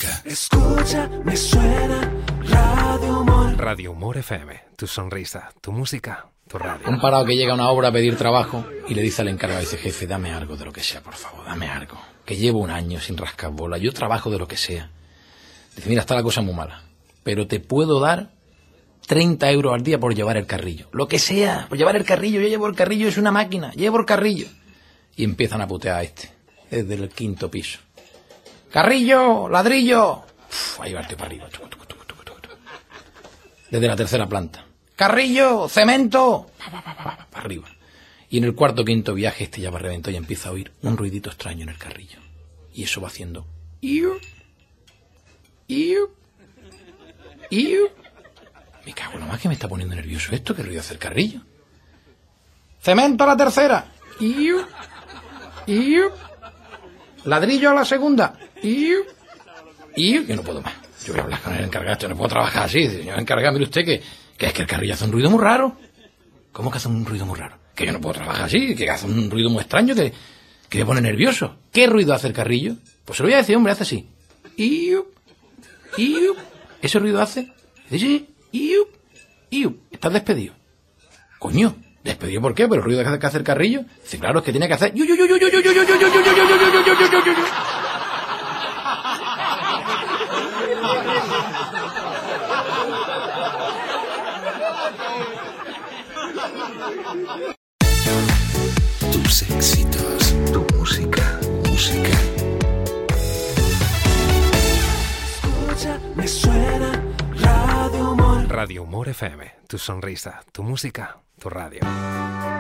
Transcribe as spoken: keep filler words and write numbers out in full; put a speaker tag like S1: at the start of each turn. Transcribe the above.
S1: música.
S2: Escucha, me suena Radio Humor.
S3: Radio Humor F M, tu sonrisa, tu música, tu radio.
S4: Un parado que llega a una obra a pedir trabajo y le dice al encargado, dice, jefe, dame algo de lo que sea, por favor, dame algo. Que llevo un año sin rascar bola, yo trabajo de lo que sea. Dice, mira, está la cosa muy mala, pero te puedo dar treinta euros al día por llevar el carrillo. Lo que sea, por llevar el carrillo, yo llevo el carrillo, es una máquina, llevo el carrillo. Y empiezan a putear a este, desde el quinto piso. ¡Carrillo! ¡Ladrillo! Uf, ahí va el tío para arriba. Desde la tercera planta. ¡Carrillo! ¡Cemento! Pa, pa, pa, pa, pa, para arriba. Y en el cuarto quinto viaje este ya va reventado y empieza a oír un ruidito extraño en el carrillo. Y eso va haciendo... ¡Iu! ¡Iu! ¡Iu! Me cago en lo más que me está poniendo nervioso esto. ¿Qué ruido hace el carrillo? ¡Cemento a la tercera! ¡Iu! ¡Iu! ¡Ladrillo a la segunda! ¡Iu! ¡Iu! Yo no puedo más. Yo voy a hablar con el encargado. Yo no puedo trabajar así. Señor encargado, mire usted que, que es que el carrillo hace un ruido muy raro. ¿Cómo que hace un ruido muy raro? Que yo no puedo trabajar así. Que hace un ruido muy extraño que, que me pone nervioso. ¿Qué ruido hace el carrillo? Pues se lo voy a decir, hombre, hace así. ¡Iu! ¡Iu! ¿Ese ruido hace? Dice, sí. ¡Iu! ¡Iu! ¿Estás despedido? Coño, ¿despedido por qué? ¿Pero el ruido que hace el carrillo? Dice, claro, es que tiene que hacer... ¡Iu, iu, iu, iu, iu, iu, iu, iu, iu, iu, iu!
S1: Tus éxitos, tu música, música.
S2: Escucha, me suena Radio Humor.
S3: Radio Humor F M, tu sonrisa, tu música, tu radio.